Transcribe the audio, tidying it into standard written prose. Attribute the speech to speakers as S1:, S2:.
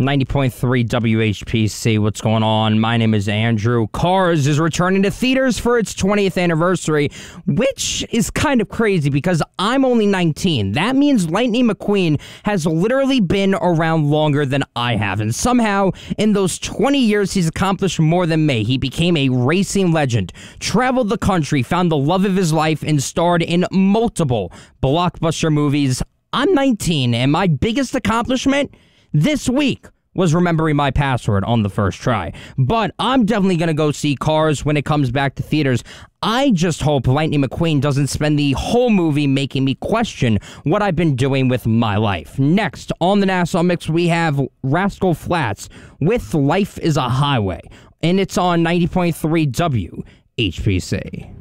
S1: 90.3 WHPC. What's going on? My name is Andrew. Cars is returning to theaters for its 20th anniversary, which is kind of crazy because I'm only 19. That means Lightning McQueen has literally been around longer than I have. And somehow, in those 20 years, he's accomplished more than me. He became a racing legend, traveled the country, found the love of his life, and starred in multiple blockbuster movies. I'm 19, and my biggest accomplishment this week was remembering my password on the first try. But I'm definitely going to go see Cars when it comes back to theaters. I just hope Lightning McQueen doesn't spend the whole movie making me question what I've been doing with my life. Next, on the Nassau Mix, we have Rascal Flatts with Life is a Highway. And it's on 90.3 WHPC.